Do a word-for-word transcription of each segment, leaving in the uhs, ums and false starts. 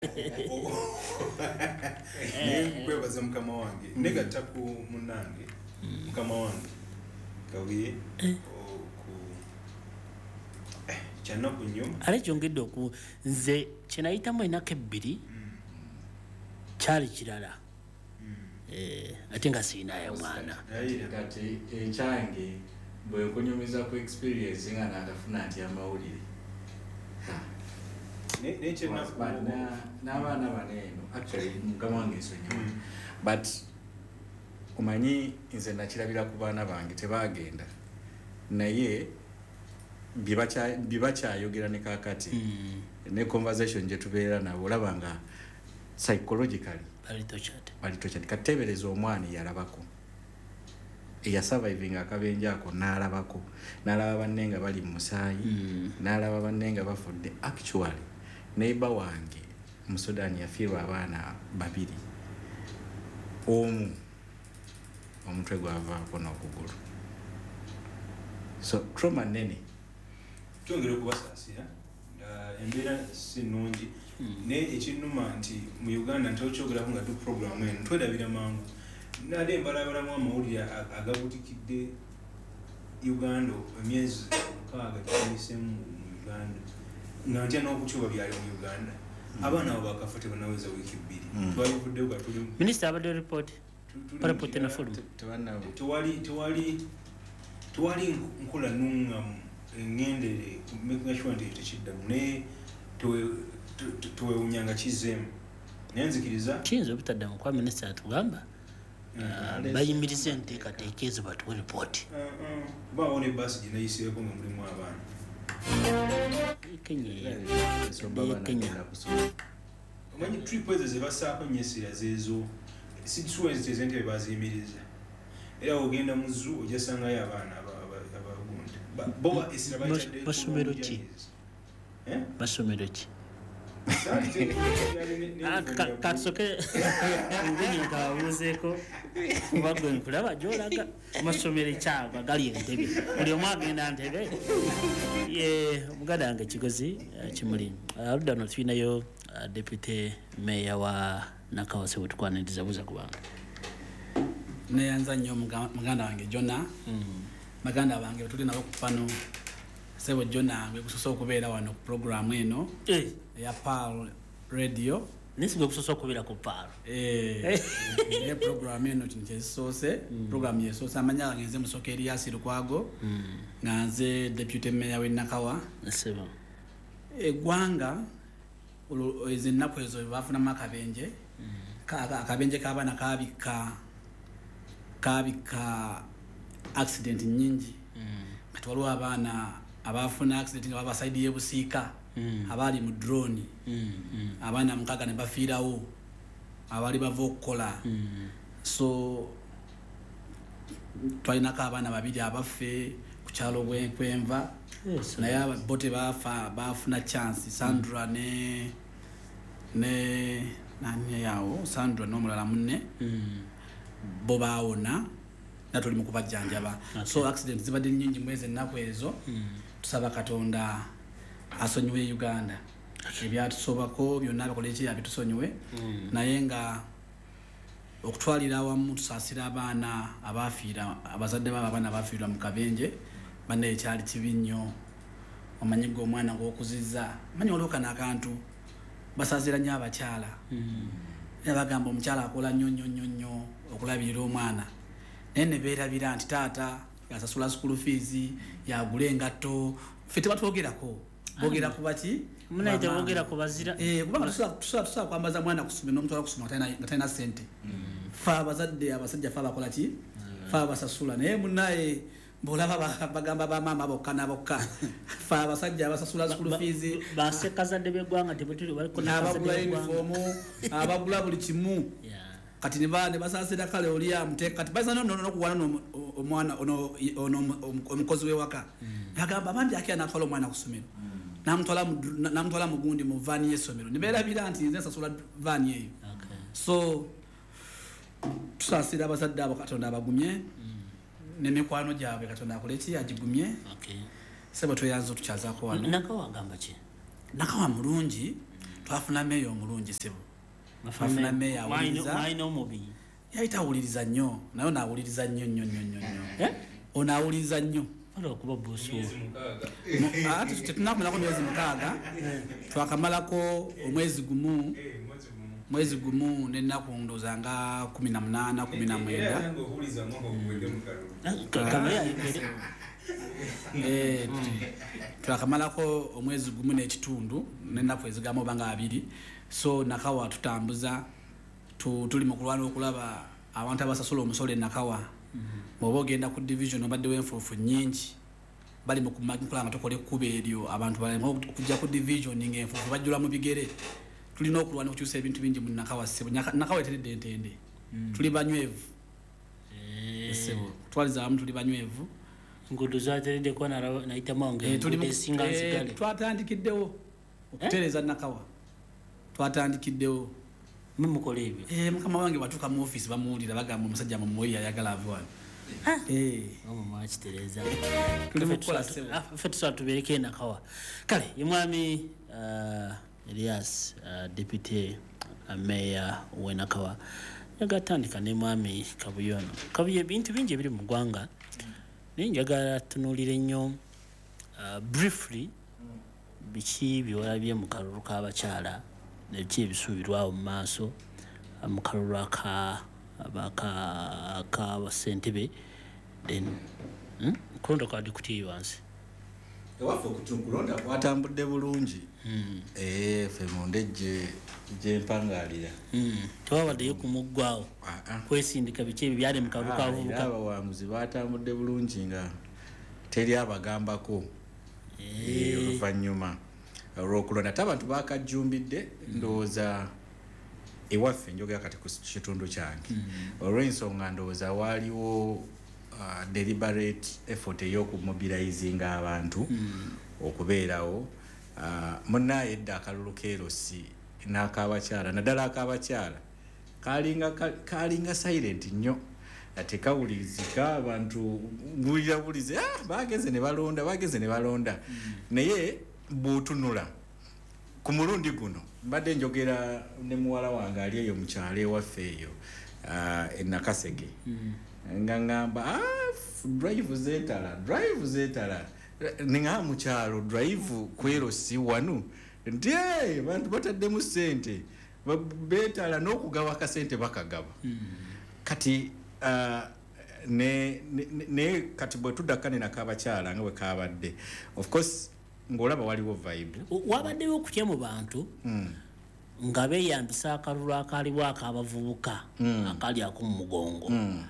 Nkwebaza mukama wange negatta ku munange mukama wange kawiye ku cyana kunyo ale kyongedde oku nze kinayitamu enako ebbiri kyali kirala eh ate nga siinayo mwana kati ekyange bwe kunyumiza ku experience nga natafuna nti amawulire n'abaana baneeno actually mukama wange nsonyiwa but omanyi nze nakirabira ku baana bange tebagenda naye bye bakyayogera ne kaakati ne conversation gye tubeera nabo olaba nga psychologically balitokyati kateebereza omwana eyalabako eyasurviving akabenje ako n'alabako n'alaba banne nga bali mu musaayi n'alaba banne nga bafudde actually neighbor wange mu Sudan yafiirwa abaana babiri omu omutwe gwavaako n'okugulu so trauma nene kyongera okubasaasira embeera si nnungi naye ekinnuma nti mu Uganda ntokyogerako nga tu programu eno twerabira mangu nade embalabalamu amawulire agabutikidde Uganda emyezi mukaaga tuyisemu mu Uganda nga ntya n'okukyuba byali mu Uganda abaana abo bakafa tebanaweza wiiki bbiri twalivuddeyo nga tuli minisita abadde report parapoti na forum tewali tewali tewali nkola nungamu engendere making sure nti tekiddamu naye tewewunyanga kizeemu naye nzikiriza kiyinza obutaddamu kwa minisita atugamba bayimiriza enteekateeka ezo batuwe ripooti kubaawo ne baasi gye nayisireko nga mulimu abaana Kenya omanyi trip ezo ze basaako nnyo essira zeezo situensi tezente be baziyimiriza era ogenda mu zoo ojasangayo abaana abagundi bo essira bakyadde basomero ki basomero ki kasoke ngeni kabuzeeko bagwe nkulaba jolaga masomero kyagwa gali entebe buli omu agenda ntebe ye mugadange kigozi kimuli aludda no twinayo deputy mayor wa Nakawase wetukwaniriza buza kubanga neyanza nnyo muganda wange Jona maganda bange tuli nabo kupano sebo Jona ngwe kusosa okubeera wano ku program eno eh ya Pearl Radio nisigo kusosa okubeera ku Pearl eh e program eno kinchesose program yesosa amanya ngenze musoke Elias Lukwago nganze deputy mayor we Nakawa sebo egwanga ezinnaku ezo bafuna makabenje akabenje kabana kabika kabika accident nyingi kati waliwo abaana abafuna accident nga babasaidiye busiika abali mu drone abaana mukaga ne bafiirawo abali bava okukola so twalinako abaana babiri abaffe ku kyalo bwenkwenva naye bote bafa bafuna chance Sandra ne ne nani yawo Sandra n'omulala munne bo baawona natuli mu kubajjanjaba so accident zibadde nnyingi mwezi ennaku ezo tusaba Katonda asonyiwe Uganda ebyatusobako byonna abakoleki abitusonyiwe naye nga okutwalira awamu tusaasira abaana abafiira abazadde babo abaana abafiirwa mu kabenje banne ekyali kibi nnyo omanyiga omwana ng'okuzizza manyi olwoka n'akantu basaasira nnyo abakyala bagamba omukyala akola nnyo nnyo nnyo nnyo okulabirira omwana naye ne beerabira nti taata yasasula school fees yagula engatto ffe tebatwogerako boogera ku baki munaite boogera ku bazira eh kubanga tusobola kwambaza mwana kusoma n'omutwala kusoma nga talina ssente ffe abazadde abasajja ffe abakola ki ffe abasasula naye munaye bolaba bagamba bamaama bokka n'abokka ffe abasajja abasasula school fees basekazadde b'eggwanga tebutuli baliko n'abagula uniform abagula buli kimu kati ne bane basaasira kale oli amuteka kati basa no no kuwana omwana ono omukozi we waka agamba bambi akia nakola omwana kusomero namutwala namutwala mugundi mu van y'essomero ne beerabira nti nze sasula van yeyo so tusaasira abazadde abo Katonda abagumye ne mikwano gyabwe Katonda akoleki agigumye sebo toyanzo tukyazaako wano Nakawa agamba ki Nakawa mulungi twafuna meeyo omulungi sebo twafuna meeyo awuliriza maino omubi yayita awuliriza nnyo naye naawuliriza nnyo nnyo nnyo nnyo ono awuliriza nnyo olwokuba busu ate tetunakumalako myezi mukaaga twakamalako omwezi gumu mwezi gumu n'ennaku ndowooza nga kumi na munaana kumi na mwenda twakamalako omwezi gumu n'ekitundu n'ennaku ezigamu oba nga abiri so Nakawa tutambuza tuli mu kulwana okulaba abantu abasasola omusolo e Nakawa bw'oba ogenda ku division obaddewo enfuufu nnyingi bali mu kukola nga tukole ekkubo eryo abantu balema okujja ku division ng'enfuufu bajjula mu bigere tulina okulwana okukyusa ebintu bingi mu Nakawa ssebo Nakawa eteredde entende tuli banywevu ssebo twaliza abamu tuli banywevu ngudo zateredde kwa nayitamu nga esinga nsigale twatandikiddewo okutereeza Nakawa twatandikiddewo mumukola ebyo eh mukama wange batuka mu office bamuwulira bagamba omusajja mu moyi ayagala avwana eh mama mwachitereza tuli mukola ssebo fetusa tubereke Nakawa kale yemwami uh, Elias uh, deputy uh, mayor we Nakawa yagatandika ne mwami Kabuyono kabuye bintu bingi biri mu gwanga ninjagala tunulire nnyo uh, briefly biki byolabye mu kalulu k'abakyala nebiki ebisuubirwawo mu maaso mu kalulu aka ssentebe then hmm? kulonda kwa deputy wansi ewaffe okukulonda kwatambudde bulungi eh ffe mundejje gyempangaalira tewabaddeyo kumuggwawo kwesindika biki ebyo byali mu kalulu k'abavubuka abawanguzi batambudde bulungi nga teri abagambako oluvannyuma olw'okulonda ate abantu bakajjumbidde ndowooza ewaffe njogera kati ku kitundu kyange olw'ensonga ndowooza waaliwo deliberate effort ey'okumobilizinga abantu okubeerawo munnaye edda akalulu keerosi n'akaabakyala naddala akaabakyala kalinga kalinga silent nnyo tekawulirizika abantu bulira bulize ah bageze ne balonda bageze ne balonda naye bw'otunula ku mulundi guno mbadde njogera ne muwala wange ali eyo mu kyalo ewaffe eyo e Nakaseke nga ngamba ah drive zetala drive zetala ninga mu kyalo drive kwero si wanu nti abantu bataddemu ssente betala n'okugaba akasente bakagaba kati uh, ne, ne, ne kati bwe tuddakane nakaabakyala nga bwe kabadde of course ng'olaba waliwo vibe wabaddewo okutya mu bantu mm. nga beeyambisa akalulu akaliwo ak'abavubuka mm. akali ak'omu mugongo mm.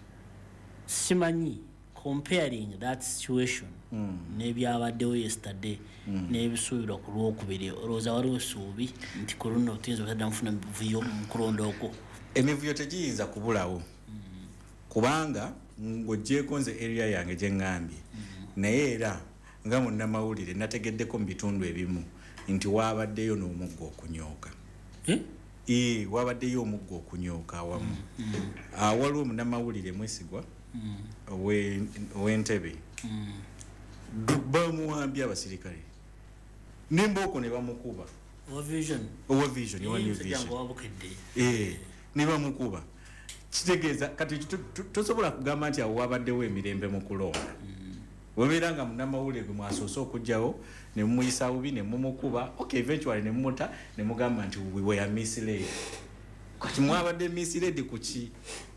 simanyi comparing that situation mm. n'ebyabaddewo yesterday mm. n'ebisuubirwa ku lwokubiri olowooza waliwo essuubi nti ku luno tuyinza obutadda mufuna mivuyo mu kulonda okwo emivuyo tegiyinza kubulawo mm. kubanga ng'oggyeko nze area yange gye ŋŋambye mm. naye era nga munnamawulire nategeddeko mu bitundu ebimu nti waabaddeyo n'omuggo okunyooka eh? ee waabaddeyo omuggo okunyooka awamu mm. mm. waliwo munnamawulire mwesigwa mm. ow'entebe mm. bamuwambye abasirikale nembooko ne bamukuba owa vision owa vision owa new vision ee ne bamukuba kitegeeza kati tosobola kugamba nti awo wabaddewo emirembe mu kulonda webeera nga munnamawulire gwe mwasoose okugjawo ne mumuyisa bubi ne mumukuba okay eventually ne mumuta ne mugamba nti we were misled kati mwabadde misled ku ki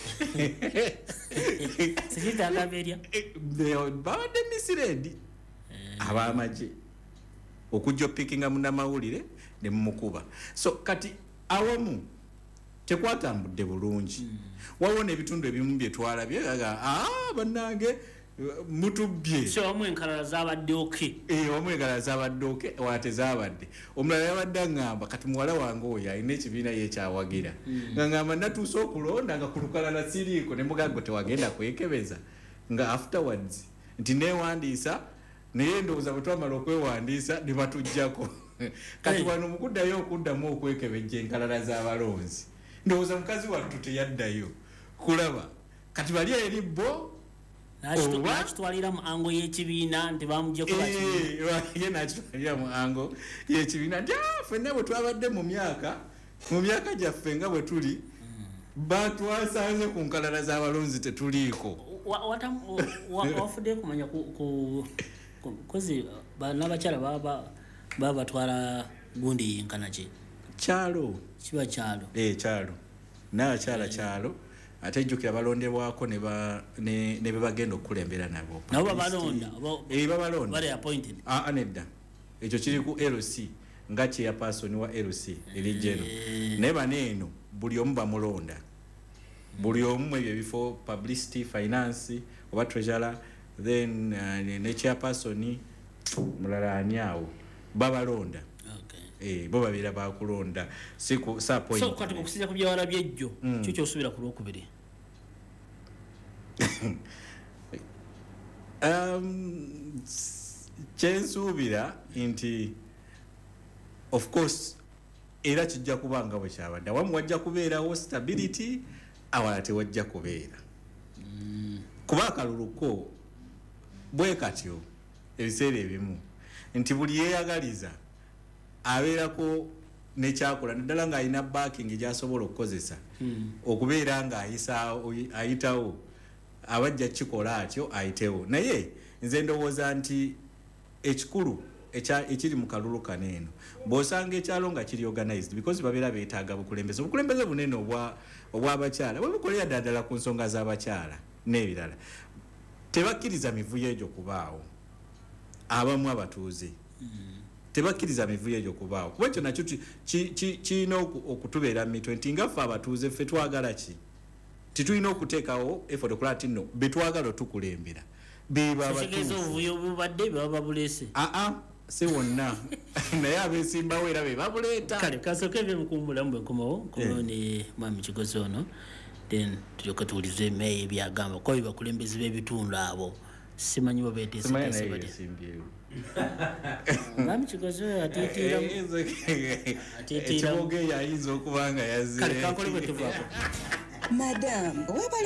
sikitagaberya babadde misled ab'amagye okujja oppikinga munnamawulire ne mumukuba so kati awamu tekwatambudde bulungi waliwo n'ebitundu ebimu bye twalabye ah bannange mutubye so omwe enkalala zabadde oke eh omwe enkalala zabadde oke wate zabadde omulala yabadde ngamba kati muwala wange oyo alina ekibiina ye kyawagira nga ngamba natuuse okulonda nga ku lukalala siriiko ne mugago tewagenda kwekebeza nga afterwards nti neewandiisa naye ndowooza bwe twamala okwewandiisa ne batuggyako kati wano mukuddayo okuddamu okwekebejja enkalala z'abalonzi ndowooza mukazi wattu teyaddayo kulaba kati bali eri bo nakitwalira mu ango y'ekibiina nti bamuggyeko ye nakitwalira mu ango y'ekibiina nti ffenna bwe twabadde mu myaka mu myaka gyaffe nga bwe tuli batwasanze ku nkalala z'abalonzi tetuliiko wafudde kumanya kozi n'abakyala babatwala gundi yenkana ki kyalo kiba kyalo kyalo n'abakyala kyalo ate jjukira balondebwako ne bebagenda okukulembera nabo nabo babalonda nedda ekyo kiri ku L C nga chairperson wa L C erijero naye baneeno buli omu bamulonda buli omu ebyo bifo publicity finance oba treasurer then uh, ne chairperson mulala ani awo babalonda eh bo babira bakulonda siku sa point so kati kukusija ku byawala byejjo mm. Kyo kyosubira ku lwokubiri um kyensubira nti of course era kijja kubanga bwe kyabadde wamu wajja kubeerawo stability awala tewajja kubeera mm. kuba akaluluko bwe katyo ebiseera ebimu nti buli yeeyagaliza abeerako nekyakola naddala ng'alina backing gy'asobola okukozesa mm. okubeera ng'ayitawo abajja kikola atyo ayitewo naye nze ndowooza nti ekikulu ekiri mu kalulu kaneeno bw'osanga ekyalo nga kiri organized because babeera beetaaga bukulembeze obukulembeze bunene obw'abakyala bwe bukolera ddala ku nsonga z'abakyala n'ebirala tebakkiriza mivuyo egyo kubaawo abamu abatuuze tebakkiriza mivuyo egyo kubaawo kuba ekyo nakyo kirina okutubeera mu mitwe nti nga ffe abatuuze ffe twagala ki titulina okuteekawo effort okulaba nti nno betwagala otukulembera beba abatuuze obuvuyo bubadde baba bulese aa si wonna naye abeesimbawo era be babuleeta kale kasooka ebyemukumumbulamu bwenkomawo nkomawo ne mwami Kigozi ono then tulyoka tuwulize emeeyi ebyagamba kuba bye bakulembezi b'ebitundu abo simanyi bo beeteeseteese bali mwami Kigozi oyo atiitiira ekiboga eyo ayinza okuba nga yazze kale kankole bwe tuvaako Madam,